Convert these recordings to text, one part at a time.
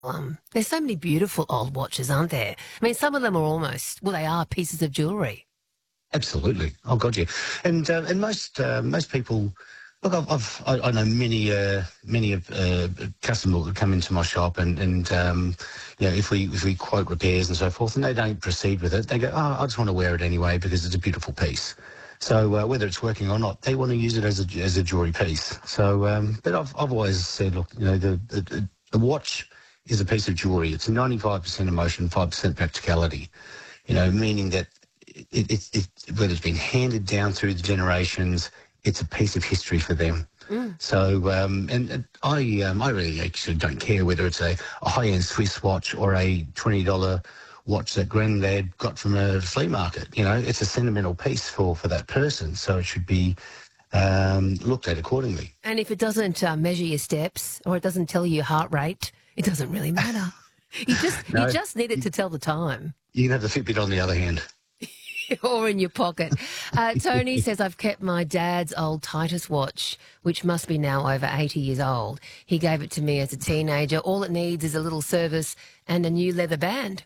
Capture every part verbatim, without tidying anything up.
Um, there's so many beautiful old watches, aren't there? I mean, some of them are almost, well, they are pieces of jewellery. Absolutely. Oh God, yeah. And uh, and most uh, most people, look, I've, I've I, I know many uh, many of uh, customers that come into my shop, and and um, you know, if we if we quote repairs and so forth, and they don't proceed with it, they go, oh, I just want to wear it anyway because it's a beautiful piece. So uh, whether it's working or not, they want to use it as a as a jewelry piece. So, um, but I've I've always said, look, you know, the the, the watch is a piece of jewelry. It's ninety-five percent emotion, five percent practicality. You know, meaning that it, it, it, whether it's been handed down through the generations, it's a piece of history for them. Mm. So, um, and, and I, um, I really actually don't care whether it's a, a high-end Swiss watch or a twenty dollar watch that granddad got from a flea market. You know, it's a sentimental piece for, for that person, so it should be um, looked at accordingly. And if it doesn't uh, measure your steps or it doesn't tell you your heart rate, it doesn't really matter. You just no, you just need it to tell the time. You can have the Fitbit on the other hand. Or in your pocket. Uh, Tony says, I've kept my dad's old Titus watch, which must be now over eighty years old. He gave it to me as a teenager. All it needs is a little service and a new leather band.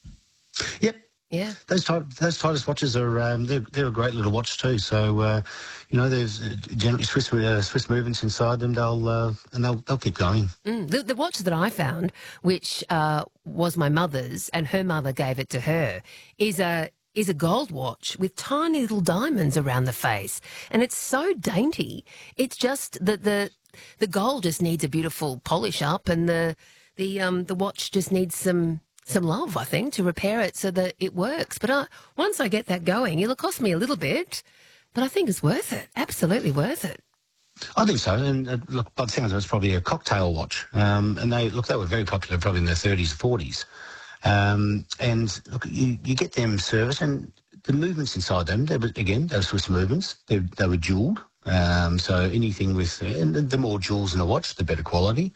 Yep. Yeah. Those those Titus watches are um, they're, they're a great little watch too. So uh, you know, there's uh, generally Swiss uh, Swiss movements inside them. They'll uh, and they'll they'll keep going. Mm. The, the watch that I found, which uh, was my mother's, and her mother gave it to her, is a is a gold watch with tiny little diamonds around the face, and it's so dainty. It's just that the the gold just needs a beautiful polish up, and the the um the watch just needs some. some love, I think, to repair it so that it works. But uh, once I get that going, it'll cost me a little bit, but I think it's worth it. Absolutely worth it. I think so. And uh, look, by the sounds of it, it's probably a cocktail watch. Um, and they look, they were very popular probably in the thirties, forties. Um, and look, you, you get them serviced, and the movements inside them, they were, again, they were Swiss movements. They, they were jewelled. Um, so anything with, and the more jewels in a watch, the better quality.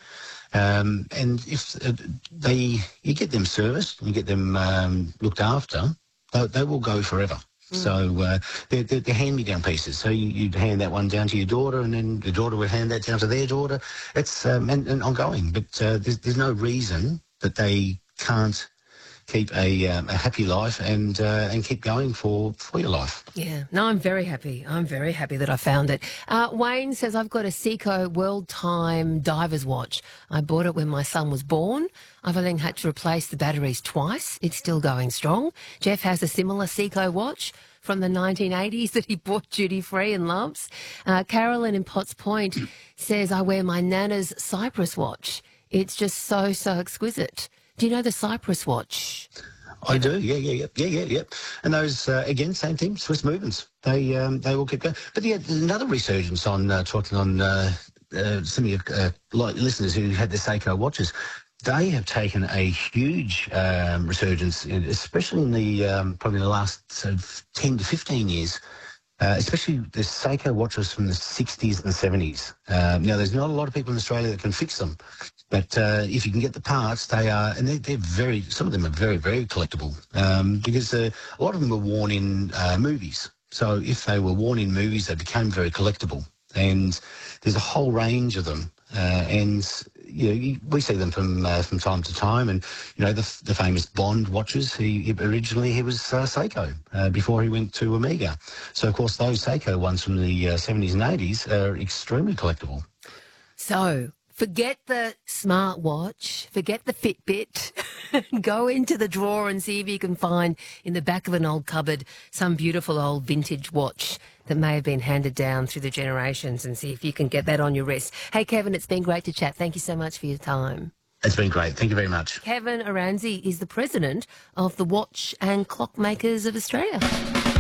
Um, and if uh, they, you get them serviced, you get them um, looked after, they, they will go forever. Mm. So uh, they're, they're, they're hand-me-down pieces. So you, you'd hand that one down to your daughter, and then the daughter would hand that down to their daughter. It's um, and, and ongoing, but uh, there's, there's no reason that they can't keep a, um, a happy life and uh, and keep going for, for your life. Yeah, no, I'm very happy. I'm very happy that I found it. Uh, Wayne says, I've got a Seiko World Time Diver's watch. I bought it when my son was born. I've only had to replace the batteries twice. It's still going strong. Jeff has a similar Seiko watch from the nineteen eighties that he bought duty-free and loves. Uh, Carolyn in Potts Point says, I wear my Nana's Cyprus watch. It's just so, so exquisite. Do you know the Cyprus watch? I do, yeah, yeah, yeah, yeah, yeah, yeah. And those, uh, again, same thing, Swiss movements. They um, they all keep going. But yeah, there's another resurgence on uh, talking on uh, uh, some of your uh, listeners who had the Seiko watches. They have taken a huge um, resurgence, especially in the um, probably the last sort of ten to fifteen years. Uh, especially the Seiko watches from the sixties and seventies. Um, now, there's not a lot of people in Australia that can fix them, but uh, if you can get the parts, they are, and they're, they're very, some of them are very, very collectible, um, because uh, a lot of them were worn in uh, movies. So if they were worn in movies, they became very collectible. And there's a whole range of them, uh, and you know, you, we see them from uh, from time to time. And you know, the, the famous Bond watches. He, he originally he was uh, Seiko uh, before he went to Omega. So of course, those Seiko ones from the uh, seventies and eighties are extremely collectible. So forget the smartwatch, forget the Fitbit. Go into the drawer and see if you can find in the back of an old cupboard some beautiful old vintage watch that may have been handed down through the generations, and see if you can get that on your wrist. Hey, Kevin, it's been great to chat. Thank you so much for your time. It's been great. Thank you very much. Kevin Aranzi is the president of the Watch and Clock Makers of Australia.